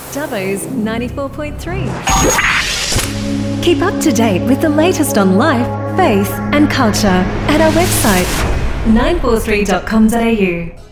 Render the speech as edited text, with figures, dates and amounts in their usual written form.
Dubbo's 94.3. Keep up to date with the latest on life, faith and culture at our website 943.com.au.